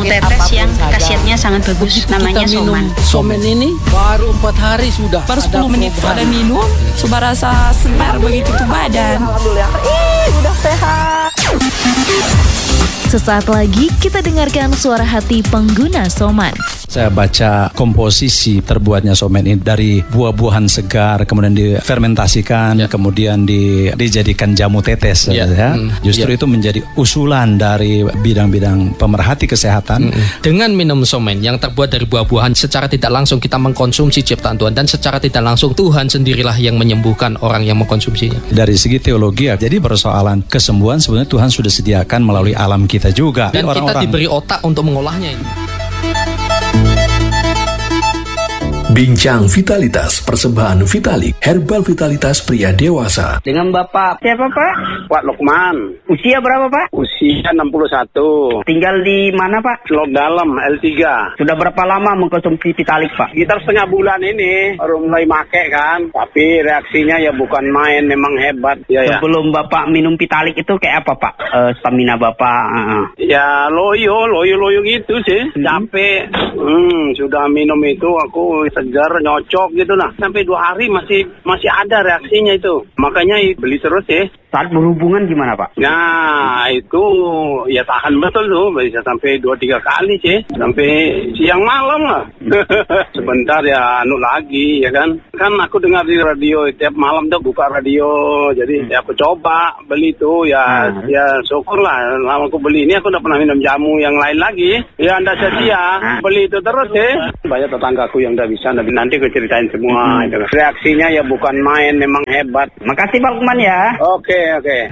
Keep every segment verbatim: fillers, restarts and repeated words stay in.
tetes yang khasiatnya sangat bagus, namanya soman. Somen ini baru empat hari sudah. Baru sepuluh menit pada minum, sudah rasa segar begitu tuh badan. Alhamdulillah, ih udah sehat. Sesaat lagi kita dengarkan suara hati pengguna soman. Saya baca komposisi terbuatnya somen ini dari buah-buahan segar, kemudian difermentasikan, ya. kemudian di, dijadikan jamu tetes, ya. Ya. Hmm. Justru ya. itu menjadi usulan dari bidang-bidang pemerhati kesehatan. Hmm. Dengan minum somen yang terbuat dari buah-buahan, secara tidak langsung kita mengkonsumsi ciptaan Tuhan, dan secara tidak langsung Tuhan sendirilah yang menyembuhkan orang yang mengkonsumsinya. Dari segi teologi, jadi persoalan kesembuhan sebenarnya Tuhan sudah sediakan melalui alam kita juga. Dan orang-orang kita diberi otak untuk mengolahnya ini. Bincang Vitalitas, persembahan Vitalik, herbal vitalitas pria dewasa. Dengan Bapak siapa Pak? Pak Lukman. Usia berapa Pak? Usia enam puluh satu. Tinggal di mana Pak? Lok Dalam, L tiga. Sudah berapa lama mengkonsumsi Vitalik Pak? Sekitar setengah bulan ini baru mulai make kan. Tapi reaksinya ya bukan main, memang hebat. Ya, Sebelum ya. Bapak minum Vitalik itu kayak apa Pak? Uh, stamina Bapak? Uh. Ya loyo, loyo-loyo gitu sih. Hmm. Capek. Hmm, sudah minum itu aku segar, nyocok gitu lah. Sampai dua hari masih masih ada reaksinya itu. Makanya beli terus ya. Saat berhubungan gimana Pak? Nah itu ya tahan betul tuh. Bisa sampai dua tiga kali sih. Sampai siang malam lah. Sebentar ya anu lagi ya kan. Kan aku dengar di radio tiap malam tuh buka radio. Jadi ya aku coba beli tuh ya. Hmm. Ya syukur lah. Lama aku beli ini aku udah pernah minum jamu yang lain lagi. Ya anda setia. Hmm. Beli itu terus ya. Banyak tetanggaku yang udah bisa. Nanti aku ceritain semua. Hmm. Reaksinya ya bukan main. Memang hebat. Makasih Pak Lukman ya. Oke. Oke.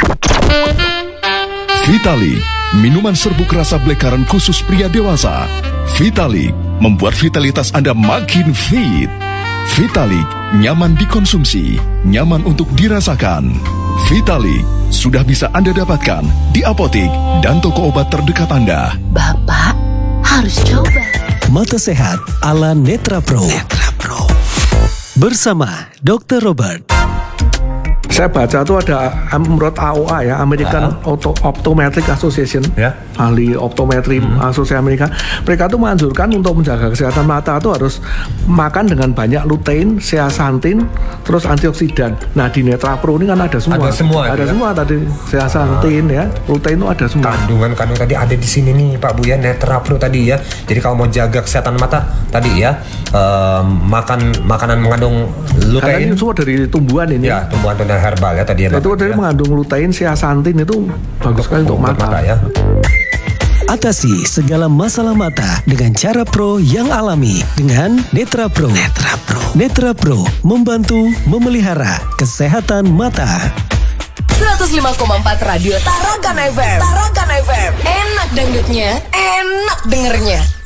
Vitalik, minuman serbuk rasa blackcurrant khusus pria dewasa. Vitalik membuat vitalitas Anda makin fit. Vitalik nyaman dikonsumsi, nyaman untuk dirasakan. Vitalik sudah bisa Anda dapatkan di apotik dan toko obat terdekat Anda. Bapak harus coba. Mata sehat ala Netra Pro. Netra Pro. Bersama dokter Robert. Saya baca tuh ada menurut A O A ya, American uh. Optometric Association, ya. ahli optometri hmm. asosiasi Amerika. Mereka tuh menganjurkan untuk menjaga kesehatan mata tuh harus makan dengan banyak lutein, zeaxanthin, terus antioksidan. Nah di Netra Pro ini kan ada semua. Ada semua. Ada ya? semua tadi zeaxanthin uh. ya, lutein itu ada semua. Kandungan-kandungan tadi ada di sini nih Pak Bu ya, Netra Pro tadi ya. Jadi kalau mau jaga kesehatan mata tadi ya, uh, makan makanan mengandung lutein. Karena ini semua dari tumbuhan ini. Ya, tumbuhan-tumbuhan herbal ya tadi ya. Itu tadi ya. Mengandung lutein, zeaxanthin itu bagus sekali untuk, untuk mata. mata ya. Atasi segala masalah mata dengan cara pro yang alami dengan Netra Pro. Netra Pro. Netra Pro membantu memelihara kesehatan mata. seratus lima koma empat Radio Tarakan F M. Tarakan F M. Enak dangdutnya, enak dengernya.